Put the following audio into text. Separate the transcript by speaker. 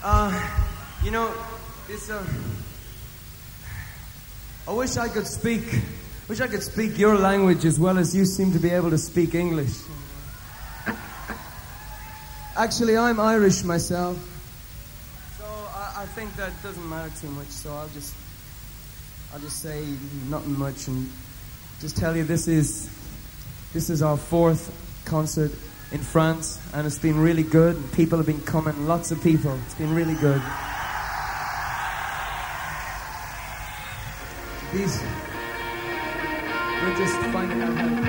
Speaker 1: You know, this. I wish I could speak. Wish I could speak your language as well as you seem to be able to speak English. Actually, I'm Irish myself, so I think that doesn't matter too much. So I'll just say nothing much and just tell you this is our fourth concert in France, and it's been really good. People have been coming, lots of people. It's been really good. We're just finding out how to